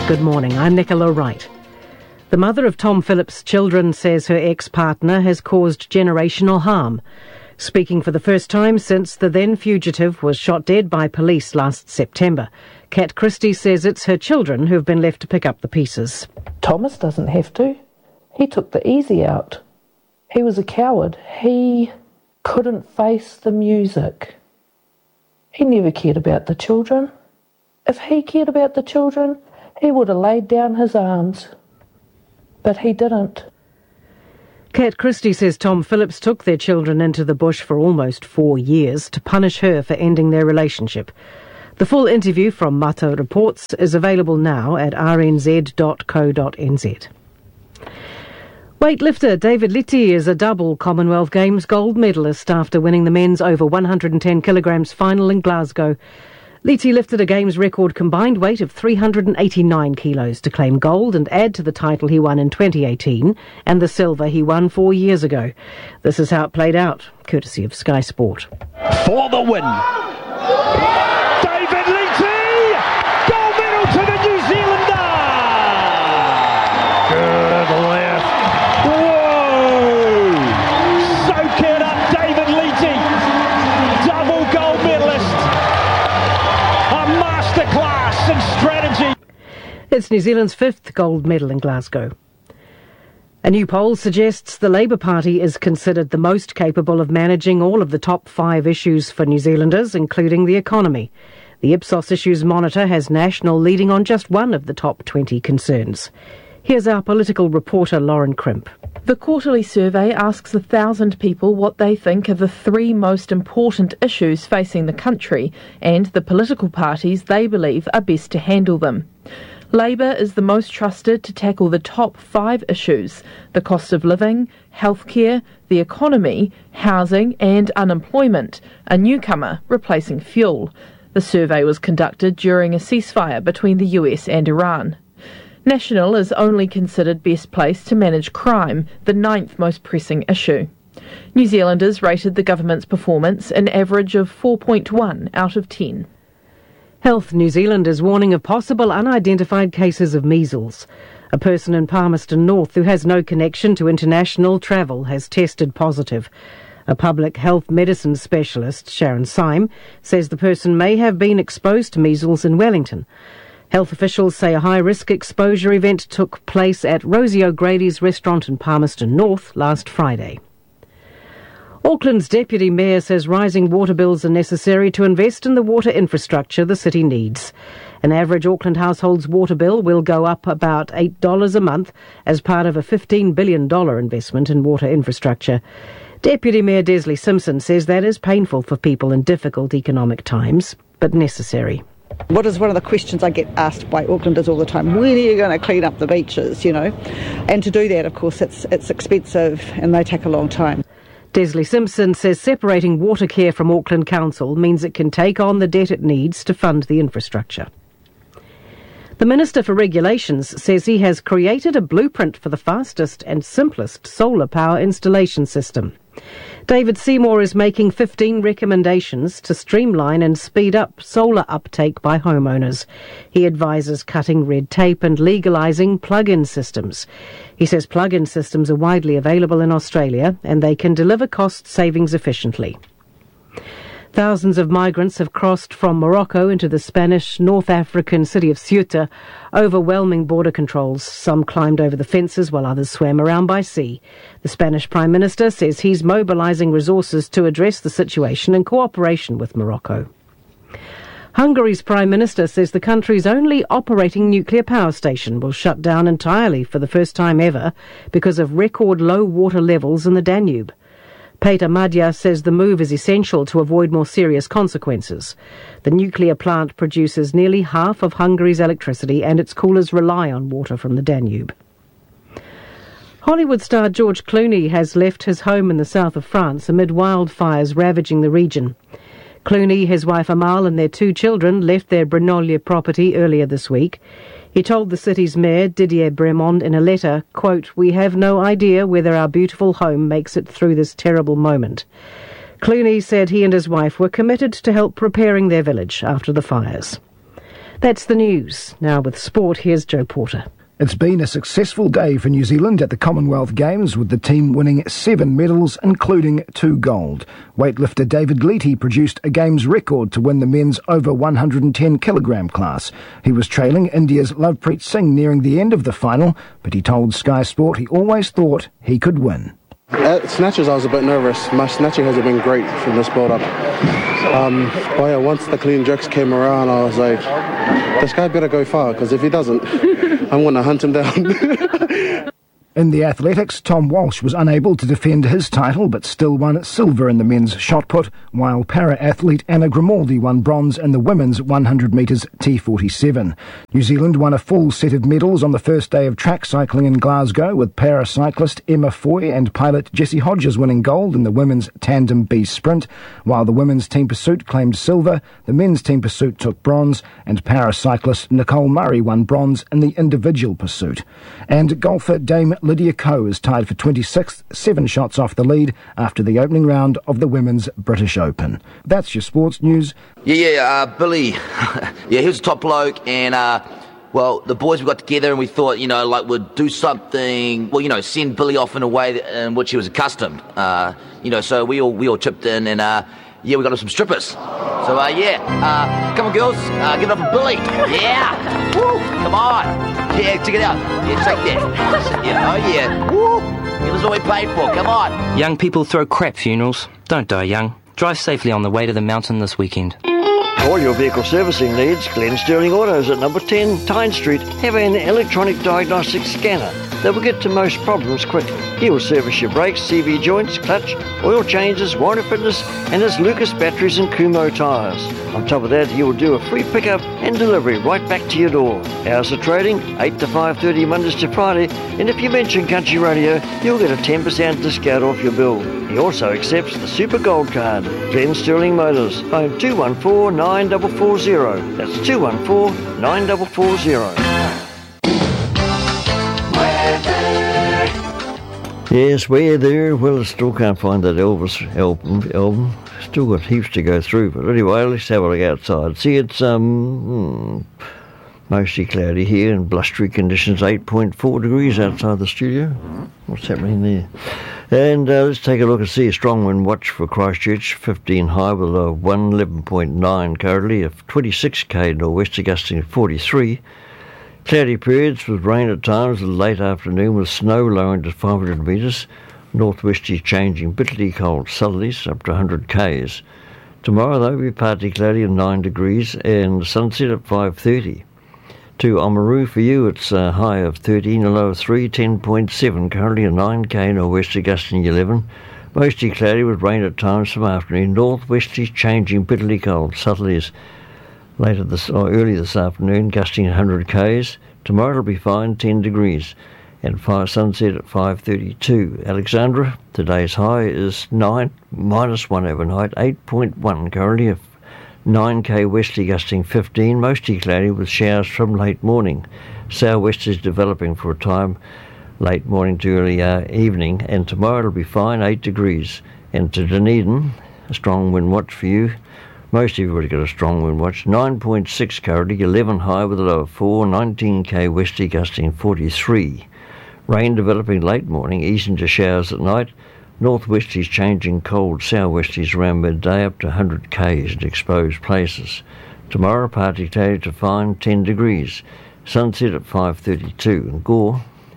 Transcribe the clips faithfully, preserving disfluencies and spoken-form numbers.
Good morning, I'm Nicola Wright. The mother of Tom Phillips' children says her ex-partner has caused generational harm. Speaking for the first time since the then fugitive was shot dead by police last September, Kat Christie says it's her children who've been left to pick up the pieces. Thomas doesn't have to. He took the easy out. He was a coward. He couldn't face the music. He never cared about the children. If he cared about the children, he would have laid down his arms. But he didn't. Kat Christie says Tom Phillips took their children into the bush for almost four years to punish her for ending their relationship. The full interview from Mata Reports is available now at r n z dot co dot n z. Weightlifter David Litti is a double Commonwealth Games gold medalist after winning the men's over one hundred ten kilograms final in Glasgow. Litti lifted a Games record combined weight of three hundred eighty-nine kilos to claim gold and add to the title he won in twenty eighteen and the silver he won four years ago. This is how it played out, courtesy of Sky Sport. For the win, David Litti! Gold medal to the New Zealander! Good left. Whoa! Soak it up, David Litti! Double gold medalist! A masterclass in strategy! It's New Zealand's fifth gold medal in Glasgow. A new poll suggests the Labour Party is considered the most capable of managing all of the top five issues for New Zealanders, including the economy. The Ipsos Issues Monitor has National leading on just one of the top twenty concerns. Here's our political reporter Lauren Crimp. The quarterly survey asks a thousand people what they think are the three most important issues facing the country and the political parties they believe are best to handle them. Labour is the most trusted to tackle the top five issues: the cost of living, healthcare, the economy, housing and unemployment, a newcomer replacing fuel. The survey was conducted during a ceasefire between the U S and Iran. National is only considered best placed to manage crime, the ninth most pressing issue. New Zealanders rated the government's performance an average of four point one out of ten. Health New Zealand is warning of possible unidentified cases of measles. A person in Palmerston North who has no connection to international travel has tested positive. A public health medicine specialist, Sharon Syme, says the person may have been exposed to measles in Wellington. Health officials say a high-risk exposure event took place at Rosie O'Grady's restaurant in Palmerston North last Friday. Auckland's Deputy Mayor says rising water bills are necessary to invest in the water infrastructure the city needs. An average Auckland household's water bill will go up about eight dollars a month as part of a fifteen billion dollars investment in water infrastructure. Deputy Mayor Desley Simpson says that is painful for people in difficult economic times, but necessary. What is one of the questions I get asked by Aucklanders all the time? When are you going to clean up the beaches, you know? And to do that, of course, it's it's expensive and they take a long time. Desley Simpson says separating water care from Auckland Council means it can take on the debt it needs to fund the infrastructure. The Minister for Regulations says he has created a blueprint for the fastest and simplest solar power installation system. David Seymour is making fifteen recommendations to streamline and speed up solar uptake by homeowners. He advises cutting red tape and legalising plug-in systems. He says plug-in systems are widely available in Australia and they can deliver cost savings efficiently. Thousands of migrants have crossed from Morocco into the Spanish North African city of Ceuta, overwhelming border controls. Some climbed over the fences while others swam around by sea. The Spanish Prime Minister says he's mobilising resources to address the situation in cooperation with Morocco. Hungary's Prime Minister says the country's only operating nuclear power station will shut down entirely for the first time ever because of record low water levels in the Danube. Peter Madja says the move is essential to avoid more serious consequences. The nuclear plant produces nearly half of Hungary's electricity and its coolers rely on water from the Danube. Hollywood star George Clooney has left his home in the south of France amid wildfires ravaging the region. Clooney, his wife Amal and their two children left their Brenolle property earlier this week. He told the city's mayor, Didier Bremond, in a letter, quote, "We have no idea whether our beautiful home makes it through this terrible moment." Clooney said he and his wife were committed to help repairing their village after the fires. That's the news. Now with sport, here's Joe Porter. It's been a successful day for New Zealand at the Commonwealth Games, with the team winning seven medals, including two gold. Weightlifter David Leety produced a Games record to win the men's over one hundred ten kilogram class. He was trailing India's Lovepreet Singh nearing the end of the final, but he told Sky Sport he always thought he could win. At snatches, I was a bit nervous. My snatching hasn't been great from this build-up. Um, but yeah, once the clean jerks came around, I was like, this guy better go far, because if he doesn't, I'm going to hunt him down. In the athletics, Tom Walsh was unable to defend his title but still won silver in the men's shot put, while para-athlete Anna Grimaldi won bronze in the women's one hundred metres T forty-seven. New Zealand won a full set of medals on the first day of track cycling in Glasgow, with para-cyclist Emma Foy and pilot Jessie Hodges winning gold in the women's tandem B sprint. While the women's team pursuit claimed silver, the men's team pursuit took bronze, and para-cyclist Nicole Murray won bronze in the individual pursuit. And golfer Dame Lydia Ko is tied for twenty-sixth, seven shots off the lead after the opening round of the Women's British Open. That's your sports news. Yeah, yeah, uh, Billy. Yeah, he was a top bloke, and, uh, well, the boys, we got together and we thought, you know, like, we'd do something, well, you know, send Billy off in a way that, in which he was accustomed. Uh, you know, so we all we all chipped in, and, uh, yeah, we got him some strippers. So, uh, yeah, uh, come on, girls, uh, give it up for Billy. Yeah! Woo! Come on! Yeah, check it out. Yeah, take that. Yeah, oh, yeah. Woo! Give us all we paid for. Come on. Young people throw crap funerals. Don't die young. Drive safely on the way to the mountain this weekend. All your vehicle servicing needs, Glen Sterling Autos at number ten Tyne Street have an electronic diagnostic scanner that will get to most problems quickly. He will service your brakes, C V joints, clutch, oil changes, warranty fitness, and his Lucas batteries and Kumho tyres. On top of that, he will do a free pickup and delivery right back to your door. Hours of trading, eight to five thirty Mondays to Friday, and if you mention Country Radio, you'll get a ten percent discount off your bill. He also accepts the Super Gold Card. Glen Sterling Motors, phone two one four, nine four four zero. That's two one four, nine four four zero. Yes, weather. Well, I still can't find that Elvis album. album. Still got heaps to go through. But anyway, let's have a look outside. See, it's um hmm, mostly cloudy here and blustery conditions. eight point four degrees outside the studio. What's happening there? And uh, let's take a look and see a strong wind watch for Christchurch. fifteen high with a one, eleven point nine currently. A twenty-six k nor'west gusting forty-three. Cloudy periods with rain at times in the late afternoon, with snow lowering to five hundred metres. Northwesterly changing bitterly cold southerlies up to one hundred k's. Tomorrow, though, will be partly cloudy and nine degrees, and sunset at five thirty. To Oamaru for you, it's a high of thirteen, a low of three, ten point seven, currently a nine k nor'west gusting eleven. Mostly cloudy with rain at times from afternoon. Northwesterly changing bitterly cold southerlies later this or early this afternoon, gusting one hundred k's. Tomorrow it'll be fine, ten degrees, and fire sunset at five thirty-two. Alexandra, today's high is nine, minus one overnight, eight point one currently, a nine k westerly gusting fifteen, mostly cloudy with showers from late morning. Southwest is developing for a time, late morning to early uh, evening, and tomorrow it'll be fine, eight degrees. And to Dunedin, a strong wind watch for you. Most everybody got a strong wind watch. nine point six currently, eleven high with a low of four, nineteen k westerly gusting forty-three. Rain developing late morning, easing to showers at night. Northwesterlies changing cold, southwesterlies around midday up to one hundred k's in exposed places. Tomorrow partly cloudy to fine, ten degrees. Sunset at five thirty-two. And Gore,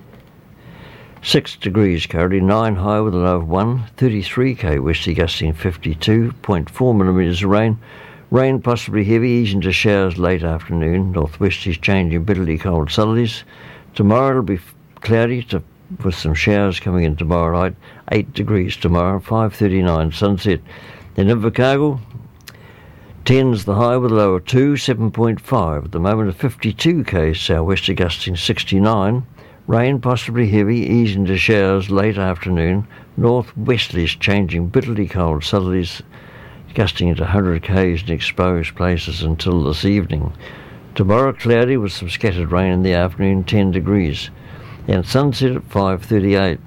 six degrees currently, nine high with a low of one, thirty-three k westerly gusting fifty-two, point four millimetres of rain. Rain possibly heavy, easing to showers late afternoon. Northwesterlies changing bitterly cold southerlies. Tomorrow it'll be cloudy to, with some showers coming in tomorrow night. eight degrees tomorrow, five thirty-nine sunset. In Invercargill, ten's the high with a low of two, seven point five. At the moment of fifty-two k southwesterly gusting sixty-nine. Rain possibly heavy, easing to showers late afternoon. Northwesterlies changing bitterly cold southerlies, gusting into one hundred k's in exposed places until this evening. Tomorrow cloudy with some scattered rain in the afternoon, ten degrees. And sunset at five thirty-eight.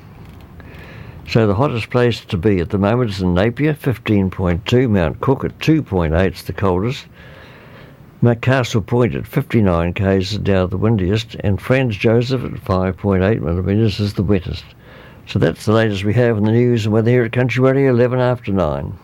So the hottest place to be at the moment is in Napier, fifteen point two. Mount Cook at two point eight is the coldest. Castle Point at fifty-nine k's is now the windiest, and Franz Joseph at five point eight millimetres is the wettest. So that's the latest we have in the news and weather here at Country Radio, eleven after nine.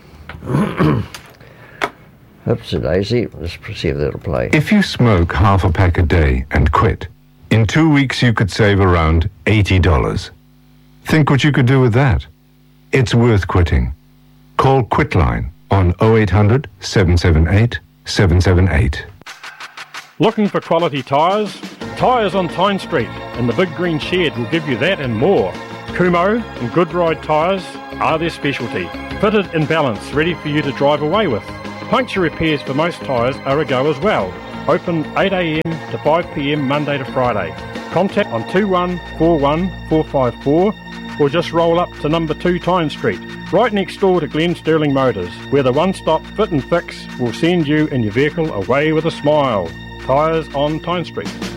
Oops, Daisy. Let's see if that'll play. If you smoke half a pack a day and quit, in two weeks you could save around eighty dollars. Think what you could do with that. It's worth quitting. Call Quitline on oh eight hundred, seven seven eight, seven seven eight. Looking for quality tyres? Tyres on Tyne Street and the Big Green Shed will give you that and more. Kumho and Goodride tyres are their specialty. Fitted in balance, ready for you to drive away with. Puncture repairs for most tyres are a go as well. Open eight a m to five p m Monday to Friday. Contact on two one four one four five four or just roll up to number two Tyne Street, right next door to Glen Sterling Motors, where the one-stop fit and fix will send you and your vehicle away with a smile. Tyres on Tyne Street.